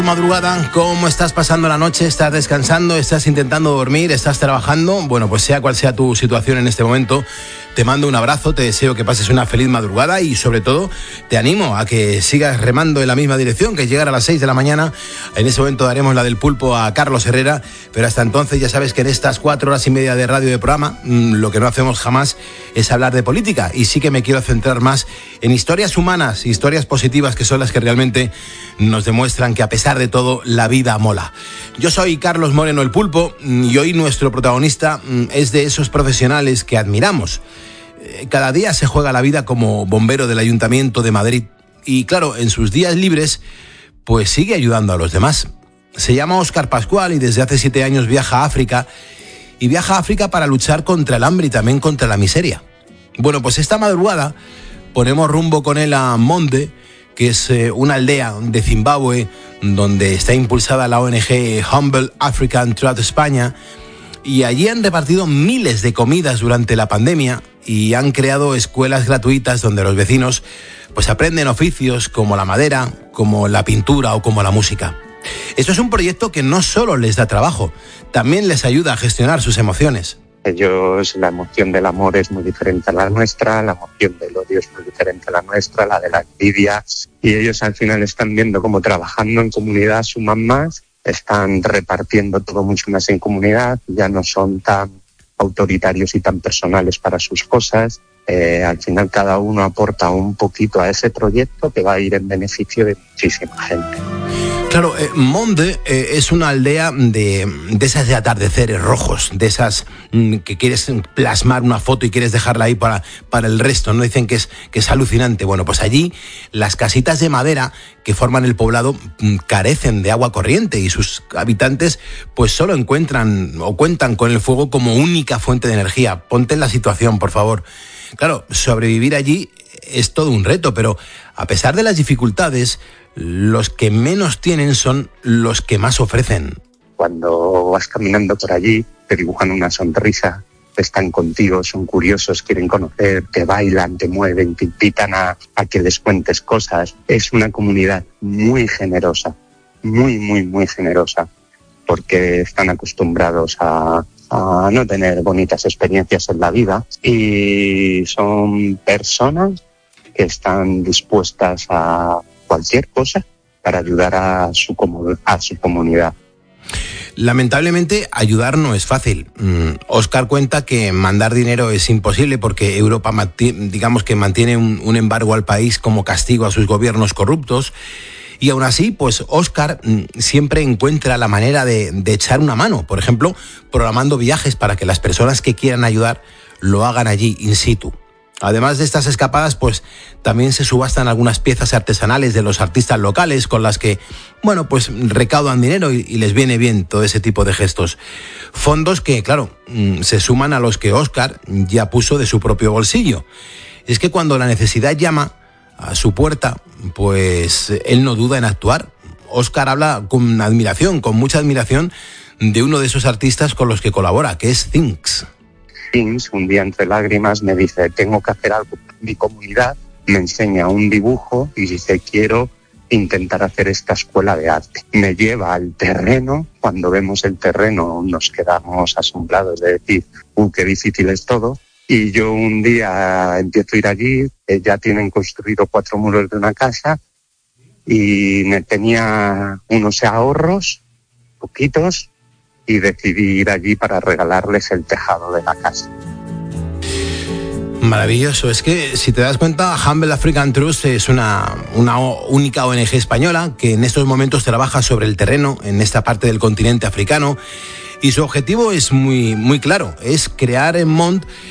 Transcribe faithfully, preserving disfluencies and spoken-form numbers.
Madrugada, ¿cómo estás pasando la noche? ¿Estás descansando? ¿Estás intentando dormir? ¿Estás trabajando? Bueno, pues sea cual sea tu situación en este momento, te mando un abrazo, te deseo que pases una feliz madrugada y sobre todo te animo a que sigas remando en la misma dirección, que llegar a las seis de la mañana. En ese momento daremos la del pulpo a Carlos Herrera, pero hasta entonces ya sabes que en estas cuatro horas y media de radio de programa lo que no hacemos jamás es hablar de política, y sí que me quiero centrar más en historias humanas, historias positivas, que son las que realmente nos demuestran que a pesar de todo la vida mola. Yo soy Carlos Moreno el Pulpo y hoy nuestro protagonista es de esos profesionales que admiramos. Cada día se juega la vida como bombero del Ayuntamiento de Madrid y claro, en sus días libres pues sigue ayudando a los demás. Se llama Óscar Pascual y desde hace siete años viaja a África y viaja a África para luchar contra el hambre y también contra la miseria. Bueno, pues esta madrugada ponemos rumbo con él a Monde, que es eh, una aldea de Zimbabue donde está impulsada la O N G Humble African Trust España, y allí han repartido miles de comidas durante la pandemia y han creado escuelas gratuitas donde los vecinos pues aprenden oficios como la madera, como la pintura o como la música. Esto es un proyecto que no solo les da trabajo, también les ayuda a gestionar sus emociones. Ellos, la emoción del amor es muy diferente a la nuestra, la emoción del odio es muy diferente a la nuestra, la de la envidia, y ellos al final están viendo cómo trabajando en comunidad suman más, están repartiendo todo mucho más en comunidad, ya no son tan autoritarios y tan personales para sus cosas. Eh, al final cada uno aporta un poquito a ese proyecto que va a ir en beneficio de muchísima gente. Claro, eh, Monde eh, es una aldea de, de esas de atardeceres rojos, de esas mm, que quieres plasmar una foto y quieres dejarla ahí para, para el resto, ¿no? Dicen que es, que es alucinante. Bueno, pues allí las casitas de madera que forman el poblado mm, carecen de agua corriente y sus habitantes pues solo encuentran o cuentan con el fuego como única fuente de energía. Ponte en la situación, por favor. Claro, sobrevivir allí es todo un reto, pero a pesar de las dificultades, los que menos tienen son los que más ofrecen. Cuando vas caminando por allí, te dibujan una sonrisa, están contigo, son curiosos, quieren conocer, te bailan, te mueven, te invitan a, a que les cuentes cosas. Es una comunidad muy generosa, muy, muy, muy generosa, porque están acostumbrados a, a no tener bonitas experiencias en la vida y son personas que están dispuestas a cualquier cosa para ayudar a su, comu- a su comunidad. Lamentablemente, ayudar no es fácil. Mm, Óscar cuenta que mandar dinero es imposible porque Europa, manti- digamos que mantiene un, un embargo al país como castigo a sus gobiernos corruptos. Y aún así, pues Óscar mm, siempre encuentra la manera de, de echar una mano. Por ejemplo, programando viajes para que las personas que quieran ayudar lo hagan allí, in situ. Además de estas escapadas, pues también se subastan algunas piezas artesanales de los artistas locales con las que, bueno, pues recaudan dinero y, y les viene bien todo ese tipo de gestos. Fondos que, claro, se suman a los que Óscar ya puso de su propio bolsillo. Es que cuando la necesidad llama a su puerta, pues él no duda en actuar. Óscar habla con admiración, con mucha admiración, de uno de esos artistas con los que colabora, que es Things. Un día entre lágrimas me dice, tengo que hacer algo en mi comunidad, me enseña un dibujo y dice, quiero intentar hacer esta escuela de arte. Me lleva al terreno, cuando vemos el terreno nos quedamos asombrados de decir, uh, qué difícil es todo. Y yo un día empiezo a ir allí, eh, ya tienen construido cuatro muros de una casa y me tenía unos ahorros, poquitos, y decidí ir allí para regalarles el tejado de la casa. Maravilloso. Es que si te das cuenta, Humble African Trust es una, una única O N G española que en estos momentos trabaja sobre el terreno en esta parte del continente africano y su objetivo es muy, muy claro, es crear en Monde